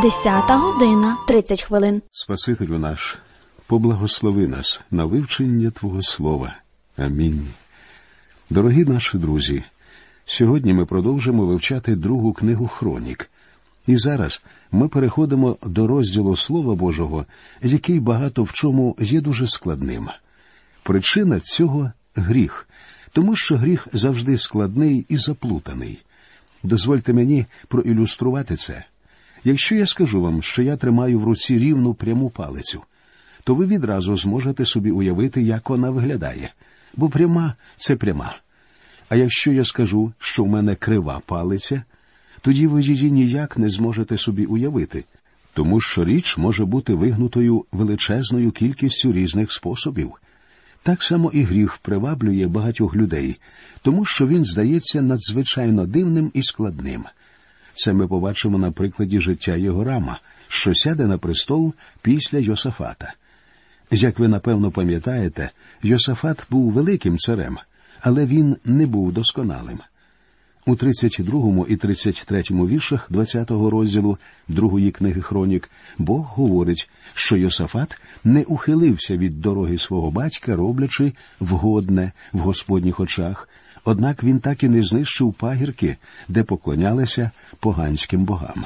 10:30. Спасителю наш, поблагослови нас на вивчення Твого Слова. Амінь. Дорогі наші друзі, сьогодні ми продовжимо вивчати другу книгу Хронік. І зараз ми переходимо до розділу Слова Божого, який багато в чому є дуже складним. Причина цього – гріх, тому що гріх завжди складний і заплутаний. Дозвольте мені проілюструвати це. Якщо я скажу вам, що я тримаю в руці рівну пряму палицю, то ви відразу зможете собі уявити, як вона виглядає. Бо пряма – це пряма. А якщо я скажу, що в мене крива палиця, тоді ви її ніяк не зможете собі уявити, тому що річ може бути вигнутою величезною кількістю різних способів. Так само і гріх приваблює багатьох людей, тому що він здається надзвичайно дивним і складним. Це ми побачимо на прикладі життя Єгорама, що сяде на престол після Йосафата. Як ви, напевно, пам'ятаєте, Йосафат був великим царем, але він не був досконалим. У 32 і 33 віршах 20-го розділу другої книги Хронік Бог говорить, що Йосафат не ухилився від дороги свого батька, роблячи вгодне в Господніх очах, однак він так і не знищив пагірки, де поклонялися поганським богам.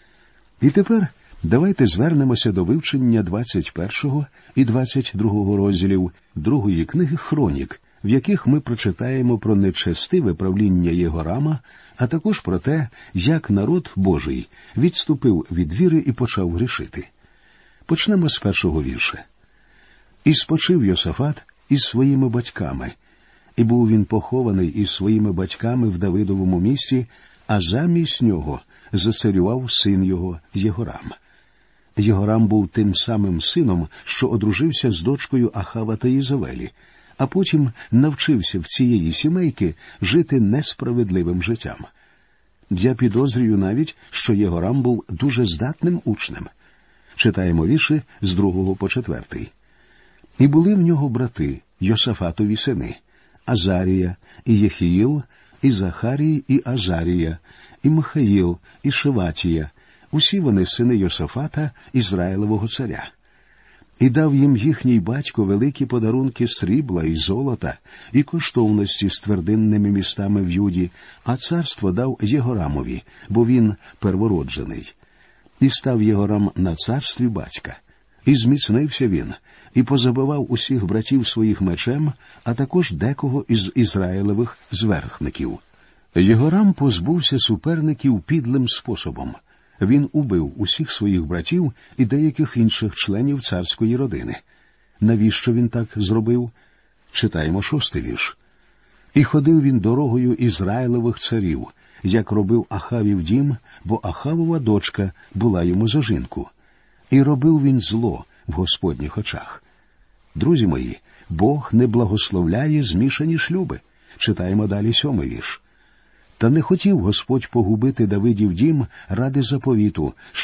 І тепер давайте звернемося до вивчення 21 і 22 розділів другої книги Хронік, в яких ми прочитаємо про нечестиве правління Єгорама, а також про те, як народ Божий відступив від віри і почав грішити. Почнемо з першого вірша. «І спочив Йосафат із своїми батьками, і був він похований із своїми батьками в Давидовому місті, а замість нього зацарював син його Єгорам». Єгорам був тим самим сином, що одружився з дочкою Ахава та Єзавелі, а потім навчився в цієї сімейки жити несправедливим життям. Я підозрюю навіть, що Єгорам був дуже здатним учнем. Читаємо вірші з 2 по 4. «І були в нього брати, Йосафатові сини, Азарія, і Єхіїл, і Захарій, і Азарія, і Михаїл, і Шеватія, усі вони сини Йосафата, Ізраїлевого царя. І дав їм їхній батько великі подарунки срібла і золота, і коштовності з твердинними містами в Юді, а царство дав Єгорамові, бо він первороджений. І став Єгорам на царстві батька. І зміцнився він, і позабивав усіх братів своїх мечем, а також декого із Ізраїлевих зверхників. Єгорам позбувся суперників підлим способом. Він убив усіх своїх братів і деяких інших членів царської родини. Навіщо він так зробив? Читаємо 6 вірш. «І ходив він дорогою Ізраїлевих царів, як робив Ахавів дім, бо Ахавова дочка була йому за жінку. І робив він зло в Господніх очах». Друзі мої, Бог не благословляє змішані шлюби. Читаємо далі 7 вірш. «Та не хотів Господь погубити Давидів дім ради заповіту,